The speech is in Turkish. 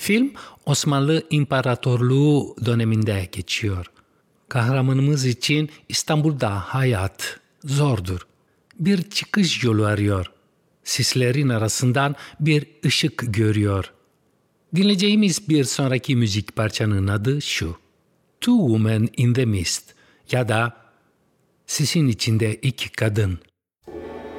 Film Osmanlı İmparatorluğu döneminde geçiyor. Kahramanımız için İstanbul'da hayat zordur. Bir çıkış yolu arıyor. Sislerin arasından bir ışık görüyor. Dinleyeceğimiz bir sonraki müzik parçanın adı şu: Two Women in the Mist ya da Sisin içinde iki kadın.